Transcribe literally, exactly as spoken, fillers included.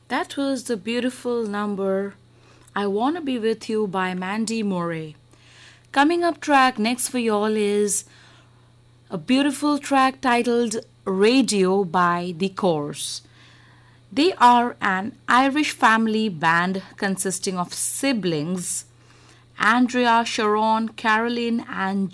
That was the beautiful number I Wanna Be With You by Mandy Moore. Coming up track next for y'all is a beautiful track titled Radio by The Course. They are an Irish family band consisting of siblings Andrea, Sharon, Caroline, and